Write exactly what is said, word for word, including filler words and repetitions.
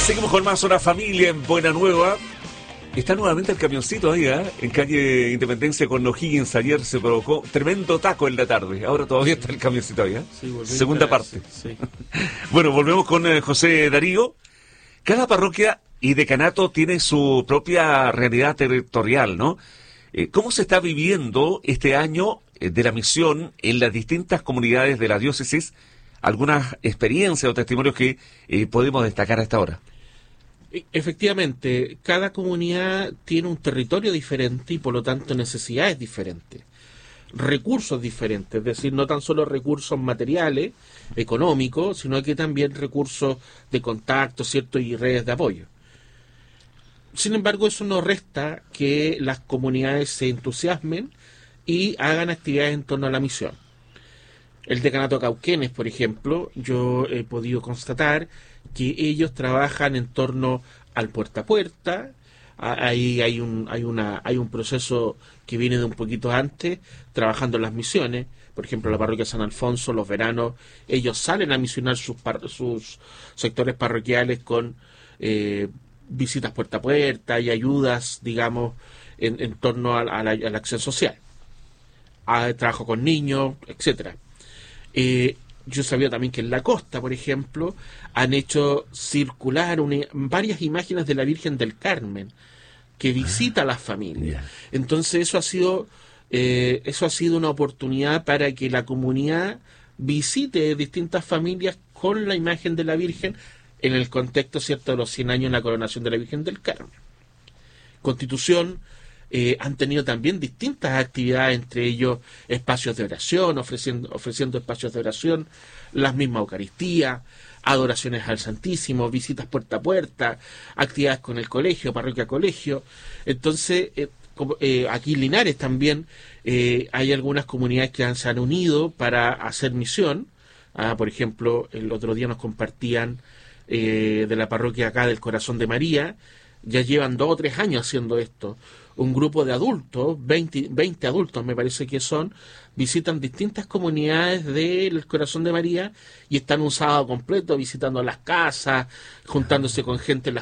Seguimos con más Una Familia en Buena Nueva. Está nuevamente el camioncito ahí, ¿eh? En calle Independencia con O'Higgins. Ayer se provocó tremendo taco en la tarde. Ahora todavía está el camioncito ahí, ¿eh? Sí, segunda parte. Sí. Bueno, volvemos con eh, José Darío. Cada parroquia y decanato tiene su propia realidad territorial, ¿no? Eh, ¿Cómo se está viviendo este año eh, de la misión en las distintas comunidades de la diócesis? Algunas experiencias o testimonios que eh, podemos destacar hasta ahora. Efectivamente, cada comunidad tiene un territorio diferente y por lo tanto necesidades diferentes, recursos diferentes, es decir, no tan solo recursos materiales, económicos, sino que también recursos de contacto, ¿cierto? Y redes de apoyo. Sin embargo, eso no resta que las comunidades se entusiasmen y hagan actividades en torno a la misión. El decanato Cauquenes, por ejemplo, yo he podido constatar que ellos trabajan en torno al puerta a puerta. Ahí hay un, hay una, hay un proceso que viene de un poquito antes, trabajando en las misiones. Por ejemplo, la parroquia San Alfonso, los veranos, ellos salen a misionar sus, par, sus sectores parroquiales con eh, visitas puerta a puerta y ayudas, digamos, en, en torno a, a, la, a la acción social. A, trabajo con niños, etcétera. Eh, yo sabía también que en la costa, por ejemplo, han hecho circular una, varias imágenes de la Virgen del Carmen que visita a las familias. Entonces eso ha sido eh, eso ha sido una oportunidad para que la comunidad visite distintas familias con la imagen de la Virgen en el contexto, cierto, de los cien años de la coronación de la Virgen del Carmen. Constitución Eh, han tenido también distintas actividades, entre ellos espacios de oración, ofreciendo, ofreciendo espacios de oración, las mismas Eucaristías, adoraciones al Santísimo, visitas puerta a puerta, actividades con el colegio, parroquia colegio. Entonces, eh, como, eh, aquí en Linares también eh, hay algunas comunidades que han, se han unido para hacer misión. Ah, por ejemplo, el otro día nos compartían eh, de la parroquia acá del Corazón de María, ya llevan dos o tres años haciendo esto. Un grupo de adultos, veinte, veinte adultos me parece que son, visitan distintas comunidades del Corazón de María y están un sábado completo visitando las casas, juntándose con gente en las